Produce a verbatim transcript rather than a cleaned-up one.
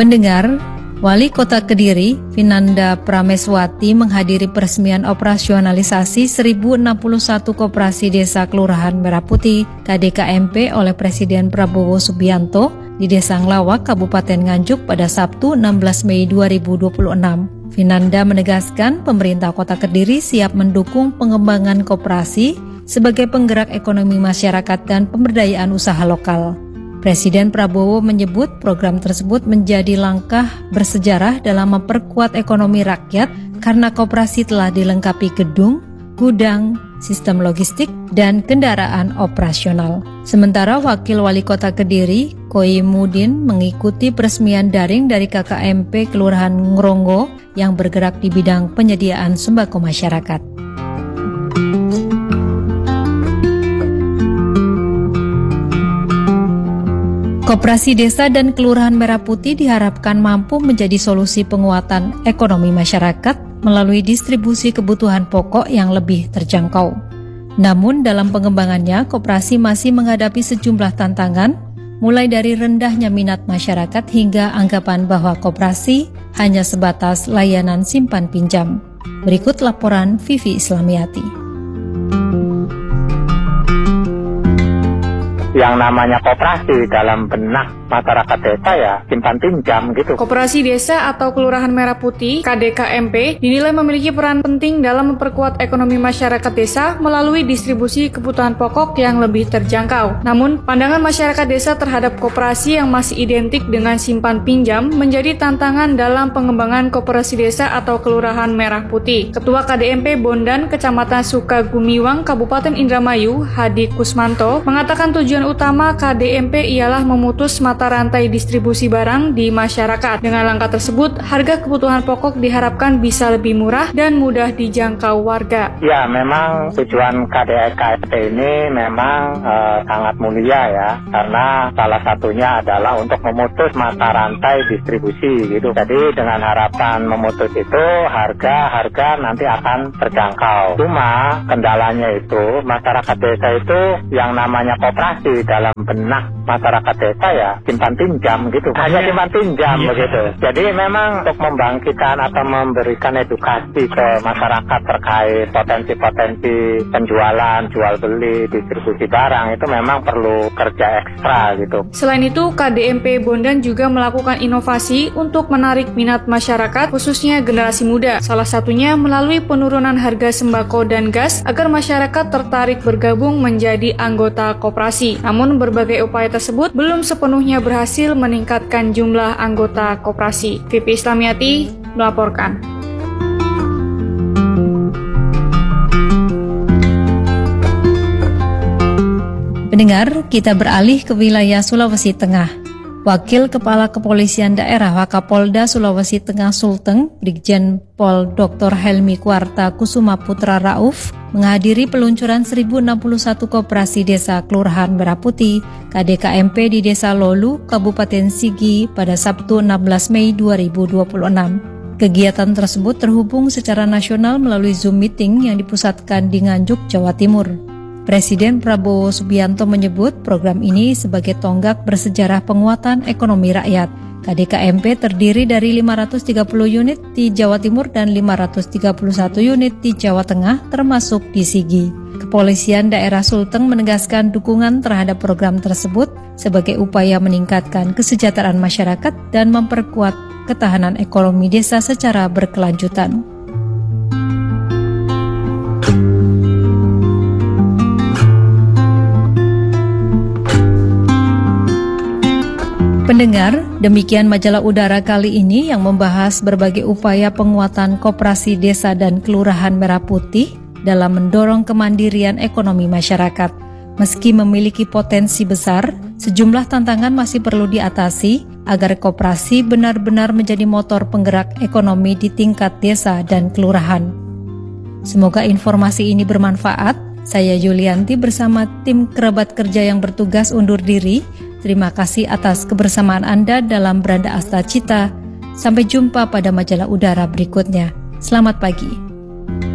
Pendengar, Wali Kota Kediri, Vinanda Prameswati menghadiri peresmian operasionalisasi seribu enam puluh satu Koperasi Desa Kelurahan Merah Putih K D K M P oleh Presiden Prabowo Subianto di Desa Nglawak, Kabupaten Nganjuk pada Sabtu enam belas Mei dua ribu dua puluh enam. Vinanda menegaskan pemerintah Kota Kediri siap mendukung pengembangan koperasi sebagai penggerak ekonomi masyarakat dan pemberdayaan usaha lokal. Presiden Prabowo menyebut program tersebut menjadi langkah bersejarah dalam memperkuat ekonomi rakyat karena koperasi telah dilengkapi gedung, gudang, sistem logistik, dan kendaraan operasional. Sementara Wakil Wali Kota Kediri, Koimudin, mengikuti peresmian daring dari K K M P Kelurahan Ngronggo yang bergerak di bidang penyediaan sembako masyarakat. Koperasi Desa dan Kelurahan Merah Putih diharapkan mampu menjadi solusi penguatan ekonomi masyarakat melalui distribusi kebutuhan pokok yang lebih terjangkau. Namun dalam pengembangannya, koperasi masih menghadapi sejumlah tantangan, mulai dari rendahnya minat masyarakat hingga anggapan bahwa koperasi hanya sebatas layanan simpan pinjam. Berikut laporan Vivi Islamiati. Yang namanya koperasi dalam benak masyarakat desa ya simpan pinjam gitu. Koperasi Desa atau Kelurahan Merah Putih K D K M P dinilai memiliki peran penting dalam memperkuat ekonomi masyarakat desa melalui distribusi kebutuhan pokok yang lebih terjangkau. Namun, pandangan masyarakat desa terhadap koperasi yang masih identik dengan simpan pinjam menjadi tantangan dalam pengembangan koperasi desa atau Kelurahan Merah Putih. Ketua K D M P Bondan Kecamatan Sukagumiwang Kabupaten Indramayu, Hadi Kusmanto, mengatakan tujuan utama K D M P ialah memutus mata rantai distribusi barang di masyarakat. Dengan langkah tersebut, harga kebutuhan pokok diharapkan bisa lebih murah dan mudah dijangkau warga. Ya, memang tujuan K D K M P ini memang e, sangat mulia ya, karena salah satunya adalah untuk memutus mata rantai distribusi gitu. Jadi dengan harapan memutus itu harga-harga nanti akan terjangkau. Cuma kendalanya itu masyarakat desa itu yang namanya koperasi dalam benak masyarakat desa ya simpan pinjam gitu, hanya simpan pinjam yeah. begitu. Jadi memang untuk membangkitkan atau memberikan edukasi ke masyarakat terkait potensi-potensi penjualan, jual beli, distribusi barang itu memang perlu kerja ekstra gitu. Selain itu, K D M P Bondan juga melakukan inovasi untuk menarik minat masyarakat, khususnya generasi muda. Salah satunya melalui penurunan harga sembako dan gas agar masyarakat tertarik bergabung menjadi anggota koperasi. Namun berbagai upaya tersebut belum sepenuhnya berhasil meningkatkan jumlah anggota koperasi. Vivi Islamiati melaporkan. Pendengar, kita beralih ke wilayah Sulawesi Tengah. Wakil Kepala Kepolisian Daerah Wakapolda Sulawesi Tengah Sulteng, Brigjen Pol Doktor Helmi Kuarta Kusuma Putra Rauf, menghadiri peluncuran seribu enam puluh satu Koperasi Desa Kelurahan Merah Putih K D K M P di Desa Lolu, Kabupaten Sigi pada Sabtu enam belas Mei dua ribu dua puluh enam. Kegiatan tersebut terhubung secara nasional melalui Zoom meeting yang dipusatkan di Nganjuk, Jawa Timur. Presiden Prabowo Subianto menyebut program ini sebagai tonggak bersejarah penguatan ekonomi rakyat. K D K M P terdiri dari lima ratus tiga puluh unit di Jawa Timur dan lima ratus tiga puluh satu unit di Jawa Tengah termasuk di Sigi. Kepolisian Daerah Sulteng menegaskan dukungan terhadap program tersebut sebagai upaya meningkatkan kesejahteraan masyarakat dan memperkuat ketahanan ekonomi desa secara berkelanjutan. Pendengar, demikian majalah udara kali ini yang membahas berbagai upaya penguatan koperasi desa dan kelurahan Merah Putih dalam mendorong kemandirian ekonomi masyarakat. Meski memiliki potensi besar, sejumlah tantangan masih perlu diatasi agar koperasi benar-benar menjadi motor penggerak ekonomi di tingkat desa dan kelurahan. Semoga informasi ini bermanfaat. Saya Yulianti bersama tim kerabat kerja yang bertugas undur diri. Terima kasih atas kebersamaan Anda dalam Beranda Asta Cita. Sampai jumpa pada majalah udara berikutnya. Selamat pagi.